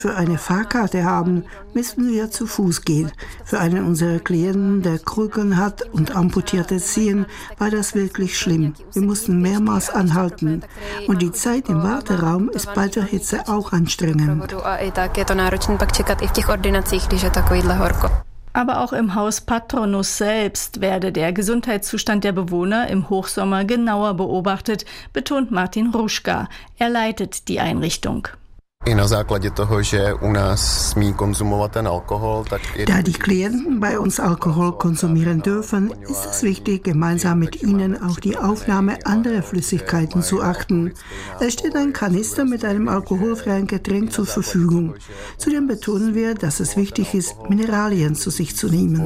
Für eine Fahrkarte haben, müssen wir zu Fuß gehen. Für einen unserer Klienten, der Krücken hat und amputierte Zehen, war das wirklich schlimm. Wir mussten mehrmals anhalten. Und die Zeit im Warteraum ist bei der Hitze auch anstrengend. Aber auch im Haus Patronus selbst werde der Gesundheitszustand der Bewohner im Hochsommer genauer beobachtet, betont Martin Ruschka. Er leitet die Einrichtung. Da die Klienten bei uns Alkohol konsumieren dürfen, ist es wichtig, gemeinsam mit ihnen auf die Aufnahme anderer Flüssigkeiten zu achten. Es steht ein Kanister mit einem alkoholfreien Getränk zur Verfügung. Zudem betonen wir, dass es wichtig ist, Mineralien zu sich zu nehmen.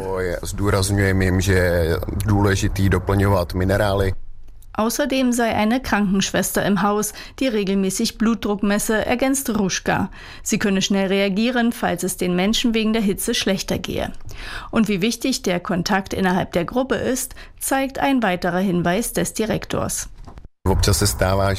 Außerdem sei eine Krankenschwester im Haus, die regelmäßig Blutdruck messe, ergänzt Ruschka. Sie könne schnell reagieren, falls es den Menschen wegen der Hitze schlechter gehe. Und wie wichtig der Kontakt innerhalb der Gruppe ist, zeigt ein weiterer Hinweis des Direktors. Manchmal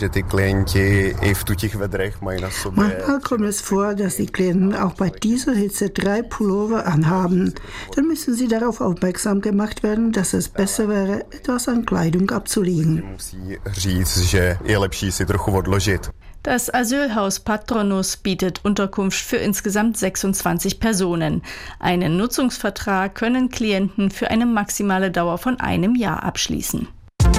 kommt es vor, dass die Klienten auch bei dieser Hitze 3 Pullover anhaben. Dann müssen sie darauf aufmerksam gemacht werden, dass es besser wäre, etwas an Kleidung abzulegen. Das Asylhaus Patronus bietet Unterkunft für insgesamt 26 Personen. Einen Nutzungsvertrag können Klienten für eine maximale Dauer von einem Jahr abschließen.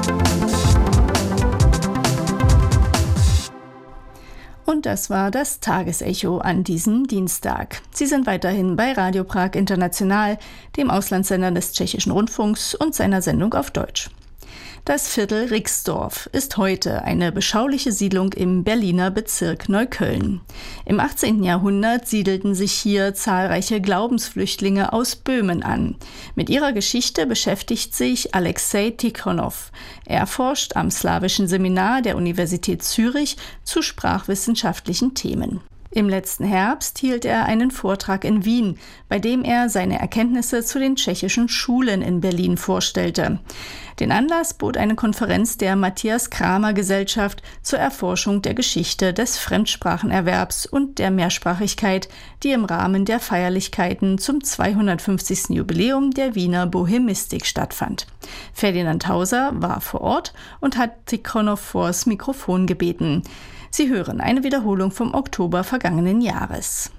Und das war das Tagesecho an diesem Dienstag. Sie sind weiterhin bei Radio Prag International, dem Auslandssender des Tschechischen Rundfunks und seiner Sendung auf Deutsch. Das Viertel Rixdorf ist heute eine beschauliche Siedlung im Berliner Bezirk Neukölln. Im 18. Jahrhundert siedelten sich hier zahlreiche Glaubensflüchtlinge aus Böhmen an. Mit ihrer Geschichte beschäftigt sich Alexei Tikhonov. Er forscht am Slawischen Seminar der Universität Zürich zu sprachwissenschaftlichen Themen. Im letzten Herbst hielt er einen Vortrag in Wien, bei dem er seine Erkenntnisse zu den tschechischen Schulen in Berlin vorstellte. Den Anlass bot eine Konferenz der Matthias Kramer Gesellschaft zur Erforschung der Geschichte des Fremdsprachenerwerbs und der Mehrsprachigkeit, die im Rahmen der Feierlichkeiten zum 250. Jubiläum der Wiener Bohemistik stattfand. Ferdinand Hauser war vor Ort und hat Tikhonov vors Mikrofon gebeten. Sie hören eine Wiederholung vom Oktober vergangenen Jahres.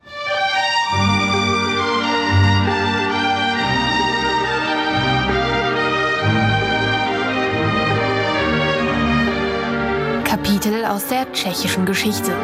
Kapitel aus der tschechischen Geschichte.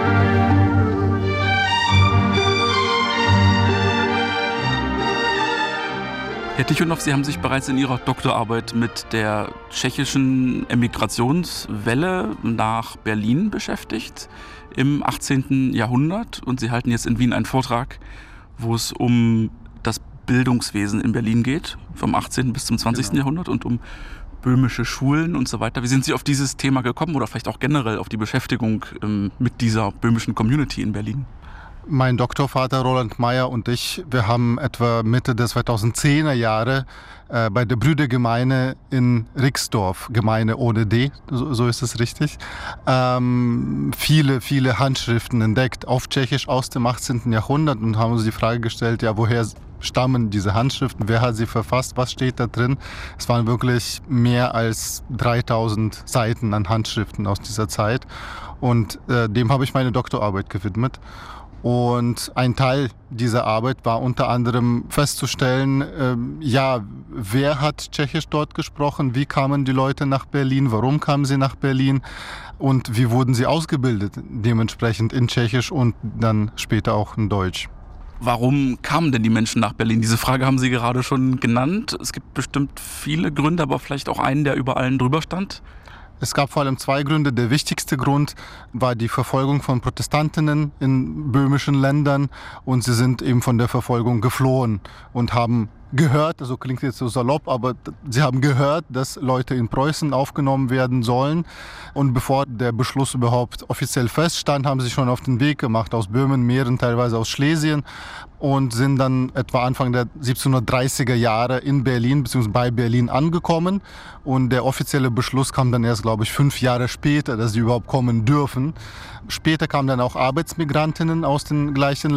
Herr Tikhonov, Sie haben sich bereits in Ihrer Doktorarbeit mit der tschechischen Emigrationswelle nach Berlin beschäftigt im 18. Jahrhundert und Sie halten jetzt in Wien einen Vortrag, wo es um das Bildungswesen in Berlin geht, vom 18. bis zum 20. Jahrhundert und um böhmische Schulen und so weiter. Wie sind Sie auf dieses Thema gekommen oder vielleicht auch generell auf die Beschäftigung mit dieser böhmischen Community in Berlin? Mein Doktorvater Roland Meyer und ich, wir haben etwa Mitte der 2010er Jahre bei der Brüdergemeine in Rixdorf, Gemeinde ohne D, so ist es richtig, viele Handschriften entdeckt auf Tschechisch aus dem 18. Jahrhundert und haben uns die Frage gestellt, ja, woher stammen diese Handschriften, wer hat sie verfasst, was steht da drin? Es waren wirklich mehr als 3000 Seiten an Handschriften aus dieser Zeit und dem habe ich meine Doktorarbeit gewidmet. Und ein Teil dieser Arbeit war unter anderem festzustellen, wer hat Tschechisch dort gesprochen, wie kamen die Leute nach Berlin, warum kamen sie nach Berlin und wie wurden sie ausgebildet, dementsprechend in Tschechisch und dann später auch in Deutsch. Warum kamen denn die Menschen nach Berlin? Diese Frage haben Sie gerade schon genannt. Es gibt bestimmt viele Gründe, aber vielleicht auch einen, der über allen drüber stand. Es gab vor allem 2 Gründe. Der wichtigste Grund war die Verfolgung von Protestantinnen in böhmischen Ländern und sie sind eben von der Verfolgung geflohen und haben gehört, also klingt jetzt so salopp, aber sie haben gehört, dass Leute in Preußen aufgenommen werden sollen. Und bevor der Beschluss überhaupt offiziell feststand, haben sie sich schon auf den Weg gemacht aus Böhmen, Mähren, teilweise aus Schlesien und sind dann etwa Anfang der 1730er Jahre in Berlin bzw. bei Berlin angekommen. Und der offizielle Beschluss kam dann erst, glaube ich, 5 Jahre später, dass sie überhaupt kommen dürfen. Später kamen dann auch Arbeitsmigrantinnen aus den gleichen